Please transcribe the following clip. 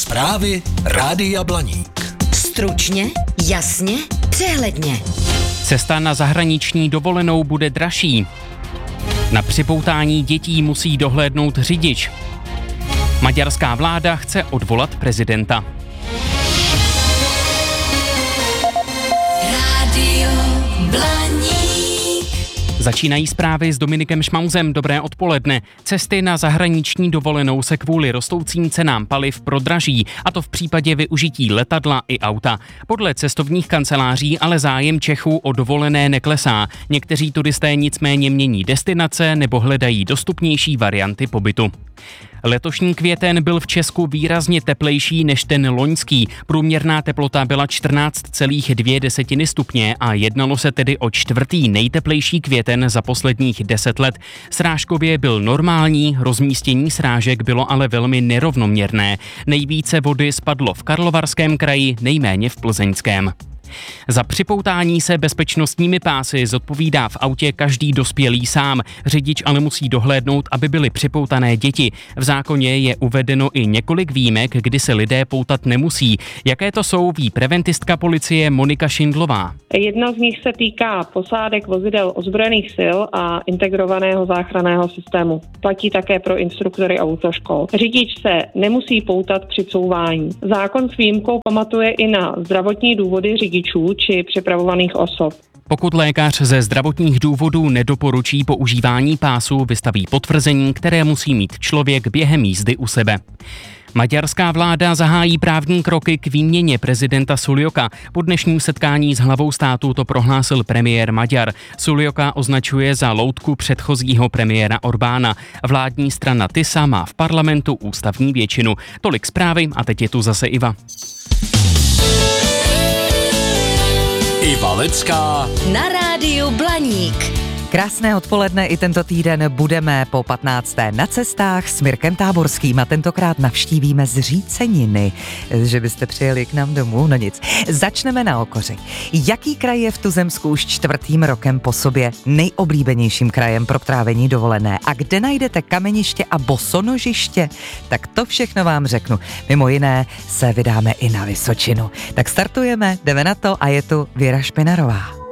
Zprávy Rádia Blaník. Stručně, jasně, přehledně. Cesta na zahraniční dovolenou bude dražší. Na připoutání dětí musí dohlédnout řidič. Maďarská vláda chce odvolat prezidenta. Rádio Blaník. Začínají zprávy s Dominikem Šmauzem. Dobré odpoledne. Cesty na zahraniční dovolenou se kvůli rostoucím cenám paliv prodraží, a to v případě využití letadla i auta. Podle cestovních kanceláří ale zájem Čechů o dovolené neklesá. Někteří turisté nicméně mění destinace nebo hledají dostupnější varianty pobytu. Letošní květen byl v Česku výrazně teplejší než ten loňský. Průměrná teplota byla 14,2 stupně a jednalo se tedy o čtvrtý nejteplejší květen za posledních 10 let. Srážkově byl normální, rozmístění srážek bylo ale velmi nerovnoměrné. Nejvíce vody spadlo v Karlovarském kraji, nejméně v Plzeňském. Za připoutání se bezpečnostními pásy zodpovídá v autě každý dospělý sám. Řidič ale musí dohlédnout, aby byly připoutané děti. V zákoně je uvedeno i několik výjimek, kdy se lidé poutat nemusí. Jaké to jsou, ví preventistka policie Monika Šindlová. Jedna z nich se týká posádek vozidel ozbrojených sil a integrovaného záchranného systému. Platí také pro instruktory autoškol. Řidič se nemusí poutat při couvání. Zákon s výjimkou pamatuje i na zdravotní důvody řidičů či připravovaných osob. Pokud lékař ze zdravotních důvodů nedoporučí používání pásu, vystaví potvrzení, které musí mít člověk během jízdy u sebe. Maďarská vláda zahájí právní kroky k výměně prezidenta Suljoka. Po dnešním setkání s hlavou státu to prohlásil premiér Maďar. Suljoka označuje za loutku předchozího premiéra Orbána. Vládní strana TISA má v parlamentu ústavní většinu. Tolik zprávy a teď je tu zase Iva. Iva Lecká Na rádiu Blaník. Krásné odpoledne, i tento týden budeme po 15. na cestách s Mirkem Táborským a tentokrát navštívíme Zříceniny. Že byste přijeli k nám domů, no nic. Začneme na Okoři. Jaký kraj je v Tuzemsku už 4. rokem po sobě nejoblíbenějším krajem pro trávení dovolené? A kde najdete kameniště a bosonožiště? Tak to všechno vám řeknu. Mimo jiné se vydáme i na Vysočinu. Tak startujeme, jdeme na to a je tu Věra Špinarová.